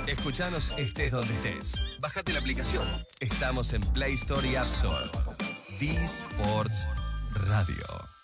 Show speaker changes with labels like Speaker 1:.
Speaker 1: Escuchanos estés donde estés. Bájate la aplicación. Estamos en Play Store y App Store. D-Sports Radio.